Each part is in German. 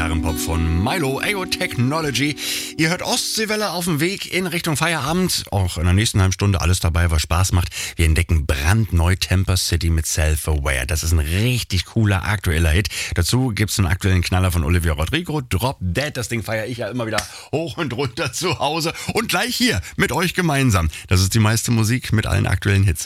Gitarrenpop von Milo, AO Technology. Ihr hört Ostseewelle auf dem Weg in Richtung Feierabend. Auch in der nächsten halben Stunde alles dabei, was Spaß macht. Wir entdecken brandneu Temper City mit Self-Aware. Das ist ein richtig cooler, aktueller Hit. Dazu gibt's einen aktuellen Knaller von Olivia Rodrigo, Drop Dead. Das Ding feiere ich ja immer wieder hoch und runter zu Hause. Und gleich hier mit euch gemeinsam. Das ist die meiste Musik mit allen aktuellen Hits.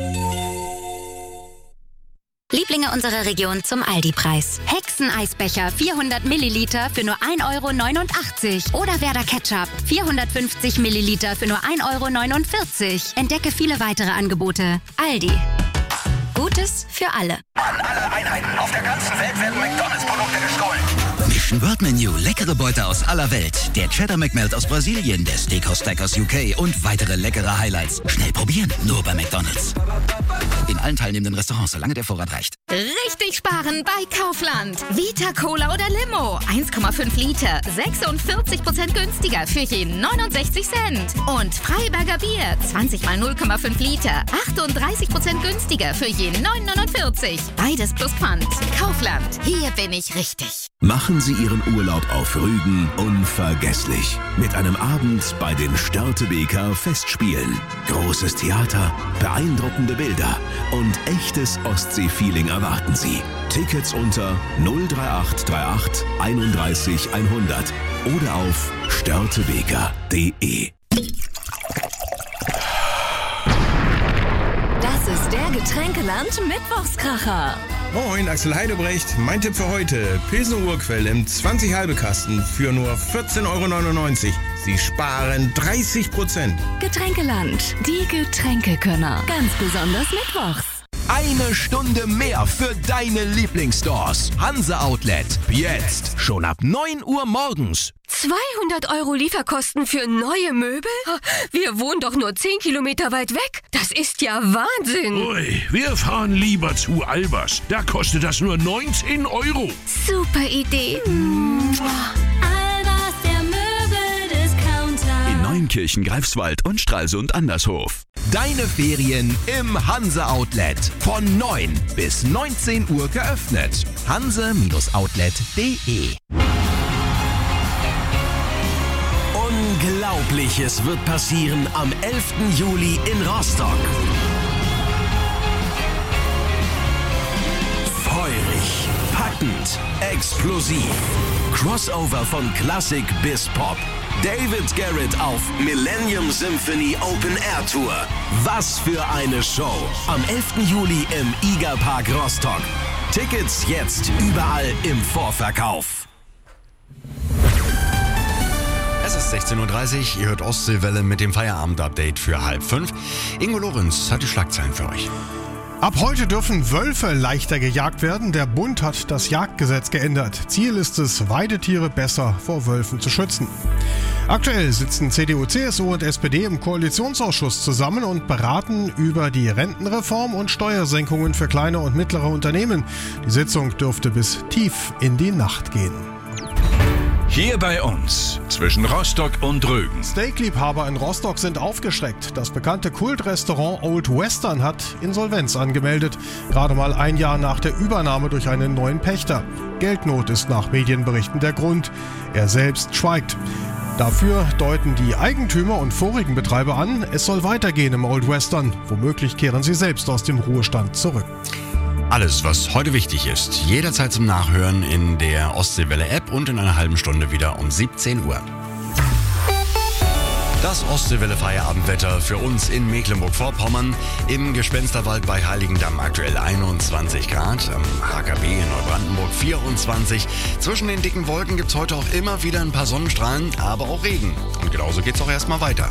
Lieblinge unserer Region zum Aldi-Preis. Hexeneisbecher 400 Milliliter für nur 1,89 € oder Werder Ketchup 450 Milliliter für nur 1,49 €. Entdecke viele weitere Angebote. Aldi. Gutes für alle. An alle Einheiten auf der ganzen Welt werden McDonalds-Produkte gestohlen. Mission Word Menu, leckere Beute aus aller Welt. Der Cheddar McMelt aus Brasilien, der Steakhouse Stack aus UK und weitere leckere Highlights. Schnell probieren, nur bei McDonalds. In allen teilnehmenden Restaurants, solange der Vorrat reicht. Richtig sparen bei Kaufland. Vita Cola oder Limo. 1,5 Liter. 46% günstiger für je 69 Cent. Und Freiberger Bier. 20 mal 0,5 Liter. 38% günstiger für je 9,49. Beides plus Pfand. Kaufland. Hier bin ich richtig. Machen Sie Ihren Urlaub auf Rügen unvergesslich. Mit einem Abend bei den Störtebeker Festspielen. Großes Theater, beeindruckende Bilder und echtes Ostsee-Feeling erwarten Sie. Tickets unter 03838 31 100 oder auf störtebeker.de. Das ist der Getränkeland Mittwochskracher. Moin, Axel Heidebrecht. Mein Tipp für heute: Pilsner Urquell im 20-Halbe-Kasten für nur 14,99 €. Sie sparen 30%. Getränkeland, die Getränkekönner. Ganz besonders mittwochs. Eine Stunde mehr für deine Lieblingsstores. Hanse Outlet. Jetzt. Schon ab 9 Uhr morgens. 200 € Lieferkosten für neue Möbel? Wir wohnen doch nur 10 Kilometer weit weg. Das ist ja Wahnsinn. Ui, wir fahren lieber zu Albers. Da kostet das nur 19 €. Super Idee. Albers, der Möbeldiscounter. In Neunkirchen, Greifswald und Stralsund Andershof. Deine Ferien im Hanse Outlet. Von 9 bis 19 Uhr geöffnet. hanse-outlet.de. Unglaubliches wird passieren am 11. Juli in Rostock. Feurig, packend, explosiv. Crossover von Klassik bis Pop. David Garrett auf Millennium Symphony Open Air Tour. Was für eine Show. Am 11. Juli im IGA Park Rostock. Tickets jetzt überall im Vorverkauf. Es ist 16:30 Uhr, ihr hört Ostseewelle mit dem Feierabend-Update für 4:30. Ingo Lorenz hat die Schlagzeilen für euch. Ab heute dürfen Wölfe leichter gejagt werden. Der Bund hat das Jagdgesetz geändert. Ziel ist es, Weidetiere besser vor Wölfen zu schützen. Aktuell sitzen CDU, CSU und SPD im Koalitionsausschuss zusammen und beraten über die Rentenreform und Steuersenkungen für kleine und mittlere Unternehmen. Die Sitzung dürfte bis tief in die Nacht gehen. Hier bei uns, zwischen Rostock und Rügen. Steakliebhaber in Rostock sind aufgeschreckt. Das bekannte Kultrestaurant Old Western hat Insolvenz angemeldet. Gerade mal ein Jahr nach der Übernahme durch einen neuen Pächter. Geldnot ist nach Medienberichten der Grund. Er selbst schweigt. Dafür deuten die Eigentümer und vorigen Betreiber an, es soll weitergehen im Old Western. Womöglich kehren sie selbst aus dem Ruhestand zurück. Alles, was heute wichtig ist, jederzeit zum Nachhören in der Ostseewelle-App und in einer halben Stunde wieder um 17 Uhr. Das Ostseewelle-Feierabendwetter für uns in Mecklenburg-Vorpommern. Im Gespensterwald bei Heiligendamm aktuell 21 Grad, am HKB in Neubrandenburg 24. Zwischen den dicken Wolken gibt es heute auch immer wieder ein paar Sonnenstrahlen, aber auch Regen. Und genauso geht es auch erstmal weiter.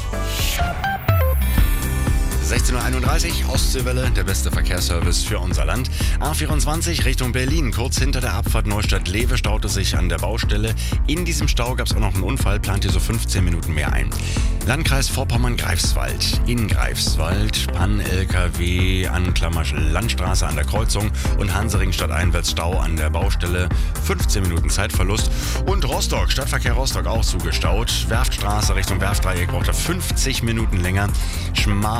16:31 Uhr, Ostseewelle, der beste Verkehrsservice für unser Land. A24 Richtung Berlin, kurz hinter der Abfahrt Neustadt-Lewe staute sich an der Baustelle. In diesem Stau gab es auch noch einen Unfall, plant ihr so 15 Minuten mehr ein. Landkreis Vorpommern-Greifswald. In Greifswald, Pan-LKW, Anklammersch Landstraße an der Kreuzung und Hansering stadteinwärts Stau an der Baustelle. 15 Minuten Zeitverlust. Und Rostock, Stadtverkehr Rostock auch zugestaut. Werftstraße Richtung Werftdreieck braucht er 50 Minuten länger. Schmal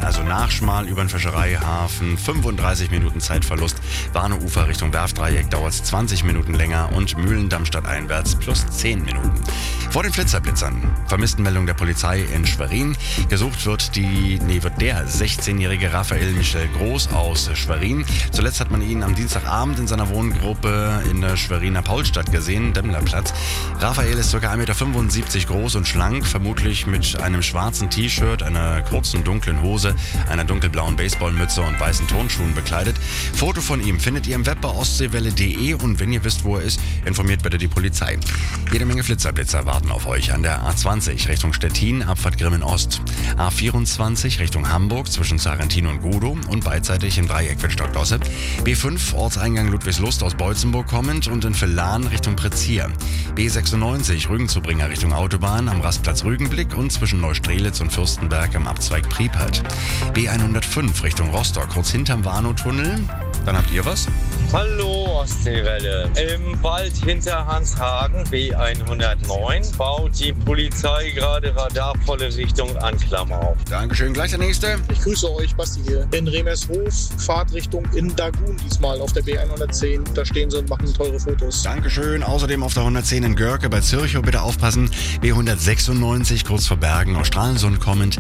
also nach Schmal über den Fischereihafen, 35 Minuten Zeitverlust. Warneufer Richtung Werftdreieck dauert es 20 Minuten länger und Mühlendamm stadteinwärts plus 10 Minuten. Vor den Flitzerblitzern. Vermisstenmeldung der Polizei in Schwerin. Gesucht wird der 16-jährige Raphael Michel Groß aus Schwerin. Zuletzt hat man ihn am Dienstagabend in seiner Wohngruppe in der Schweriner Paulstadt gesehen, Demmlerplatz. Raphael ist ca. 1,75 Meter groß und schlank, vermutlich mit einem schwarzen T-Shirt, einer kurzen dunklen Hose, einer dunkelblauen Baseballmütze und weißen Turnschuhen bekleidet. Foto von ihm findet ihr im Web bei ostseewelle.de und wenn ihr wisst, wo er ist, informiert bitte die Polizei. Jede Menge Flitzerblitzer warten auf euch an der A20 Richtung Stettin, Abfahrt Grimmen Ost. A24 Richtung Hamburg zwischen Sarrentin und Gudow und beidseitig im Dreieck Wittstock-Dosse. B5 Ortseingang Ludwigslust aus Beutzenburg kommend und in Villan Richtung Prezier. B96 Rügenzubringer Richtung Autobahn am Rastplatz Rügenblick und zwischen Neustrelitz und Fürstenberg am Abzweig Priepert. B105 Richtung Rostock, kurz hinterm Warnow-Tunnel. Dann habt ihr was? Hallo Ostseewelle. Im Wald hinter Hanshagen, B109, baut die Polizei gerade radarvolle Richtung Anklam auf. Dankeschön, gleich der nächste. Ich grüße euch, Basti hier. In Remershof, Fahrtrichtung in Dagun diesmal auf der B110. Da stehen sie und machen teure Fotos. Dankeschön. Außerdem auf der 110 in Görke bei Zürchow bitte aufpassen. B196 kurz vor Bergen aus Stralsund kommend.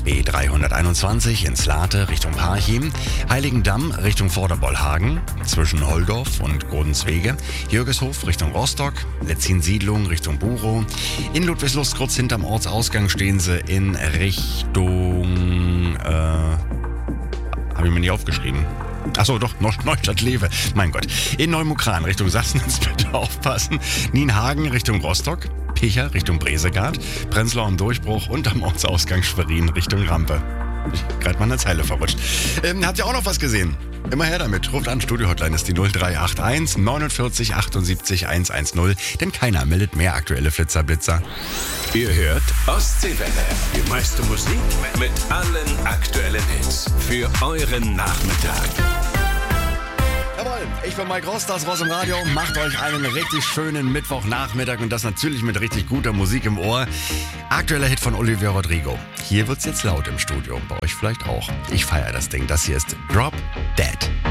B321 in Slate Richtung Parchim. Heiligendamm Richtung Vorderbollhagen. Zwischen Holdorf und Godenswege. Jürgeshof Richtung Rostock. Letzin-Siedlung Richtung Burow. In Ludwigslust kurz hinterm Ortsausgang stehen sie in Richtung... habe ich mir nicht aufgeschrieben. Achso, doch, Neustadt-Lewe. Mein Gott. In Neumukran Richtung Sassnitz bitte aufpassen. Nienhagen Richtung Rostock. Picher Richtung Bresegard. Prenzlau am Durchbruch und am Ortsausgang Schwerin Richtung Rampe. Ich gerade mal eine Zeile verrutscht. Habt ihr auch noch was gesehen? Immer her damit. Ruft an, Studio-Hotline ist die 0381 49 78 110, denn keiner meldet mehr aktuelle Flitzerblitzer. Ihr hört Ostseewelle. Die meiste Musik mit allen aktuellen Hits. Für euren Nachmittag. Jawohl, ich bin Mike Rost, das war's im Radio. Macht euch einen richtig schönen Mittwochnachmittag und das natürlich mit richtig guter Musik im Ohr. Aktueller Hit von Olivia Rodrigo. Hier wird's jetzt laut im Studio, bei euch vielleicht auch. Ich feiere das Ding. Das hier ist Drop Dead.